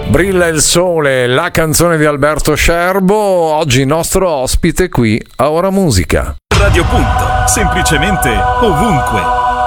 Brilla il sole, la canzone di Alberto Scerbo, oggi nostro ospite qui a Ora Musica. Radio Punto, semplicemente ovunque.